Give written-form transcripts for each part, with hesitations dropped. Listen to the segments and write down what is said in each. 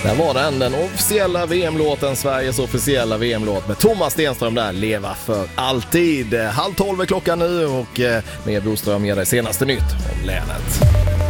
Där var den officiella VM-låten, Sveriges officiella VM-låt med Thomas Stenström där, Leva för alltid. 11:30 är klockan nu och med Boström ger dig senaste nytt om länet.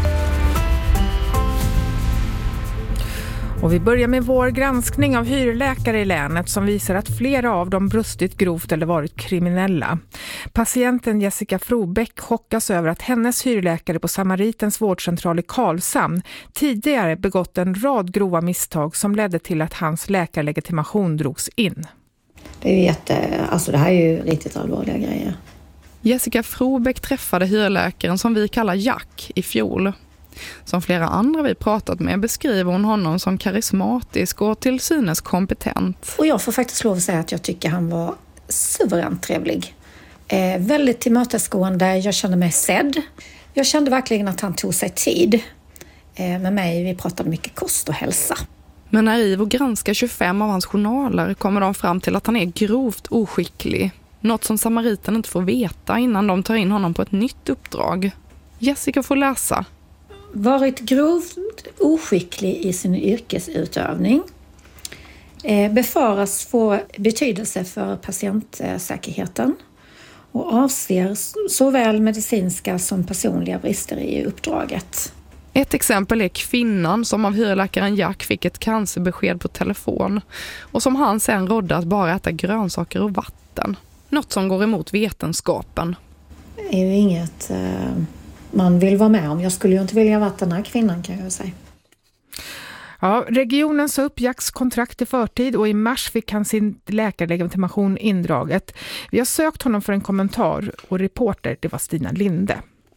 Och vi börjar med vår granskning av hyrläkare i länet som visar att flera av dem brustit grovt eller varit kriminella. Patienten Jessica Frobeck chockas över att hennes hyrläkare på Samaritens vårdcentral i Karlshamn tidigare begått en rad grova misstag som ledde till att hans läkarlegitimation drogs in. Det är det här är ju riktigt allvarliga grejer. Jessica Frobeck träffade hyrläkaren som vi kallar Jack i fjol. Som flera andra vi pratat med beskriver hon honom som karismatisk och till synes kompetent. Och jag får faktiskt lov att säga att jag tycker han var suveränt trevlig. Väldigt tillmötesgående, jag kände mig sedd. Jag kände verkligen att han tog sig tid med mig. Vi pratade mycket kost och hälsa. Men när Ivo granskar 25 av hans journaler kommer de fram till att han är grovt oskicklig. Något som Samariten inte får veta innan de tar in honom på ett nytt uppdrag. Jessica får läsa. Varit grovt oskicklig i sin yrkesutövning. Befaras få betydelse för patientsäkerheten. Och avser såväl medicinska som personliga brister i uppdraget. Ett exempel är kvinnan som av hyrläkaren Jack fick ett cancerbesked på telefon. Och som han sen rådde att bara äta grönsaker och vatten. Något som går emot vetenskapen. Det är ju inget man vill vara med om. Jag skulle ju inte vilja vara den här kvinnan, kan jag säga. Ja, regionen sa upp Jacks kontrakt i förtid och i mars fick han sin läkarlegitimation indraget. Vi har sökt honom för en kommentar och reporter, det var Stina Linde.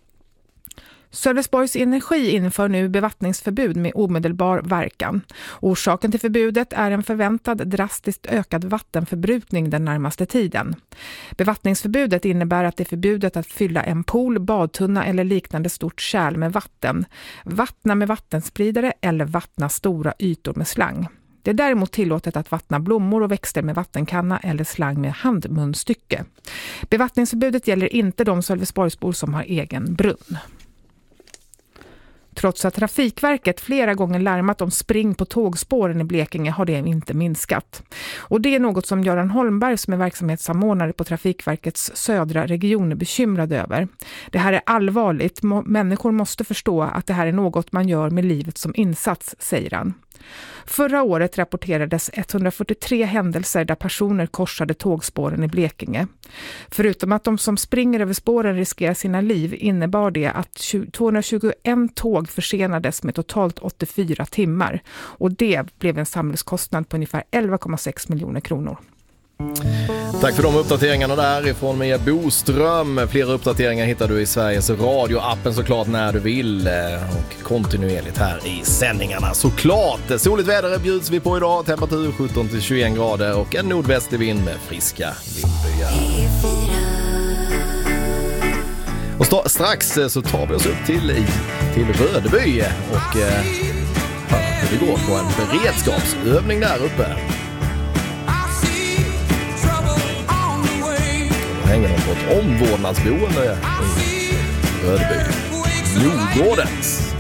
Sölvesborgs Energi inför nu bevattningsförbud med omedelbar verkan. Orsaken till förbudet är en förväntad drastiskt ökad vattenförbrukning den närmaste tiden. Bevattningsförbudet innebär att det är förbjudet att fylla en pool, badtunna eller liknande stort kärl med vatten, vattna med vattenspridare eller vattna stora ytor med slang. Det är däremot tillåtet att vattna blommor och växter med vattenkanna eller slang med handmunstycke. Bevattningsförbudet gäller inte de Sölvesborgsbor som har egen brunn. Trots att Trafikverket flera gånger larmat om spring på tågspåren i Blekinge har det inte minskat. Och det är något som Göran Holmberg som är verksamhetssamordnare på Trafikverkets södra region är bekymrad över. Det här är allvarligt. Människor måste förstå att det här är något man gör med livet som insats, säger han. Förra året rapporterades 143 händelser där personer korsade tågspåren i Blekinge. Förutom att de som springer över spåren riskerar sina liv innebar det att 221 tåg försenades med totalt 84 timmar. Och det blev en samhällskostnad på ungefär 11,6 miljoner kronor. Tack för de uppdateringarna där ifrån Mia Boström. Flera uppdateringar hittar du i Sveriges Radio-appen såklart när du vill och kontinuerligt här i sändningarna såklart. Soligt väder bjuds vi på idag, temperatur 17-21 grader och en nordvästlig vind med friska vindbyar. Och strax så tar vi oss upp till Rödeby och det går på en beredskapsövning där uppe. Hänger de på ett omvårdnadsboende i Rödeby. Djurgårdens.